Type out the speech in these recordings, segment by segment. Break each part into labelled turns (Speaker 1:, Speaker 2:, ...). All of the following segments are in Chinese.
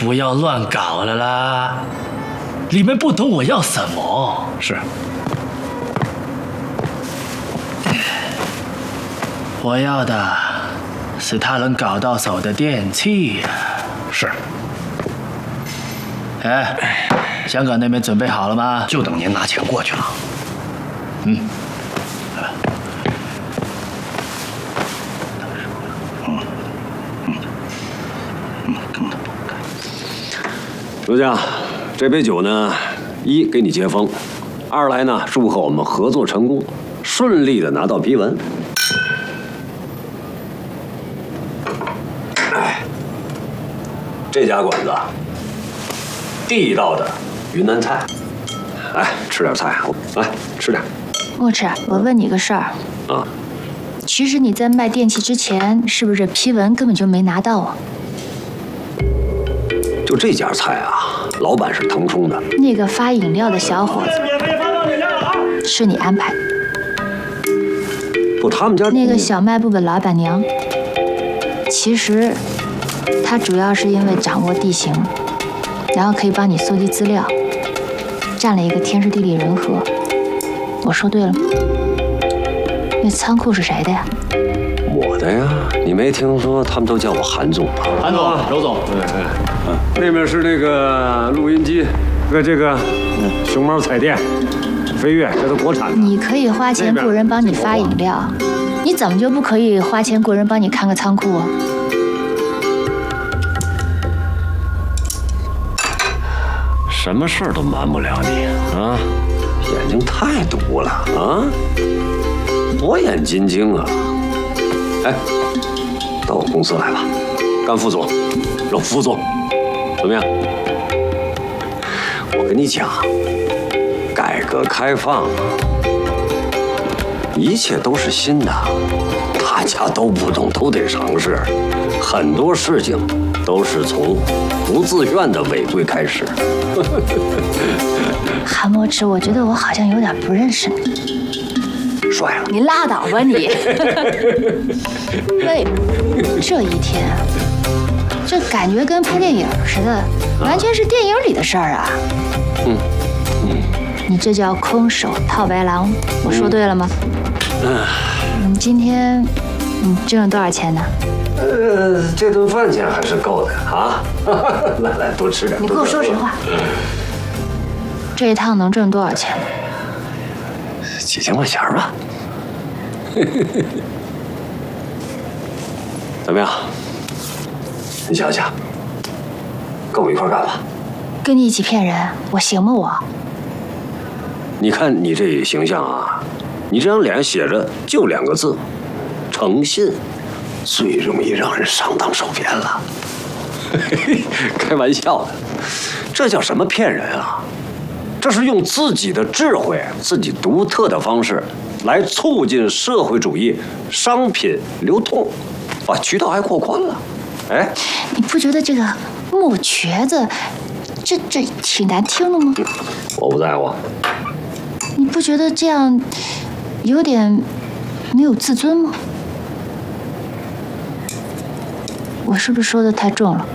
Speaker 1: 不要乱搞了啦！你们不懂我要什么。
Speaker 2: 是。
Speaker 1: 我要的是他能搞到手的电器呀。
Speaker 2: 是。
Speaker 1: 哎，香港那边准备好了吗？
Speaker 2: 就等您拿钱过去了。
Speaker 3: 陆将，这杯酒呢，一给你接风，二来呢祝贺我们合作成功，顺利的拿到批文。哎，这家馆子地道的云南菜，来吃点菜，来吃点。
Speaker 4: 墨池，我问你个事儿
Speaker 3: 啊，
Speaker 4: 其实你在卖电器之前，是不是这批文根本就没拿到啊？
Speaker 3: 就这家菜啊，老板是腾冲的。
Speaker 4: 那个发饮料的小伙子，是你安排的？
Speaker 3: 不，他们家
Speaker 4: 那个小卖部的老板娘，其实她主要是因为掌握地形，然后可以帮你搜集资料，占了一个天时地利人和。我说对了吗？那仓库是谁的呀？
Speaker 3: 我的呀，你没听说他们都叫我韩总吗？
Speaker 1: 韩总、柔总，
Speaker 3: 那边是那个录音机，这个熊猫彩电、飞跃，这都国产的。
Speaker 4: 你可以花钱雇人帮你发饮料，你怎么就不可以花钱雇人帮你看个仓库啊？
Speaker 3: 什么事儿都瞒不了你啊！眼睛太毒了啊！火眼金睛啊！哎，到我公司来吧，干副总，让副总，怎么样？我跟你讲，改革开放，一切都是新的，大家都不懂，都得尝试。很多事情都是从不自愿的违规开始。
Speaker 4: 韩墨池，我觉得我好像有点不认识你。
Speaker 3: 帅了！
Speaker 4: 你拉倒吧你！喂，这一天，这感觉跟拍电影似的，完全是电影里的事儿啊！你这叫空手套白狼，我说对了吗？你今天你挣了多少钱呢？
Speaker 3: 这顿饭钱还是够的啊！来，多吃点。
Speaker 4: 你给我说实话，这一趟能挣多少钱？
Speaker 3: 几千块钱吧。怎么样？你想想，跟我一块干吧。
Speaker 4: 跟你一起骗人，我行吗我？
Speaker 3: 你看你这形象啊，你这张脸写着就2个字：诚信，最容易让人上当受骗了。开玩笑的，这叫什么骗人啊？这是用自己的智慧、自己独特的方式来促进社会主义商品流通，把渠道还扩宽了。哎，
Speaker 4: 你不觉得这个木瘸子，这挺难听的吗？
Speaker 3: 我不在乎。
Speaker 4: 你不觉得这样有点没有自尊吗？我是不是说的太重了？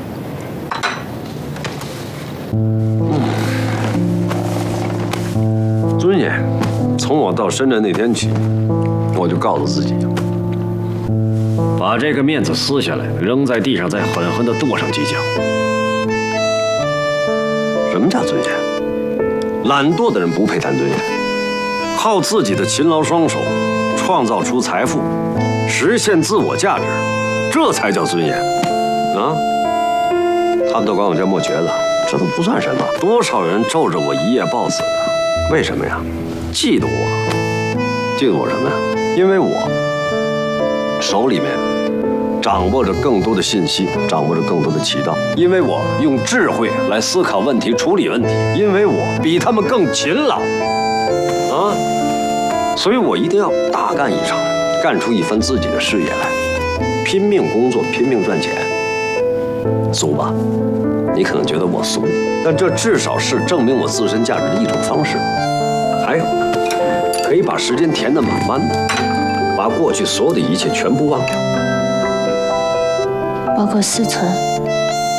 Speaker 3: 尊严，从我到深圳那天起，我就告诉自己，把这个面子撕下来，扔在地上，再狠狠地跺上几脚。什么叫尊严？懒惰的人不配谈尊严，靠自己的勤劳双手创造出财富，实现自我价值，这才叫尊严啊！他们都管我叫墨瘸子，这都不算什么。多少人咒着我一夜暴死的，为什么呀？嫉妒我，嫉妒我什么呀？因为我手里面掌握着更多的信息，掌握着更多的渠道，因为我用智慧来思考问题、处理问题，因为我比他们更勤劳啊！所以我一定要大干一场，干出一番自己的事业来，拼命工作，拼命赚钱。俗吧？你可能觉得我俗，但这至少是证明我自身价值的一种方式。还有呢，可以把时间填得满满的，把过去所有的一切全部忘掉，
Speaker 4: 包括思存。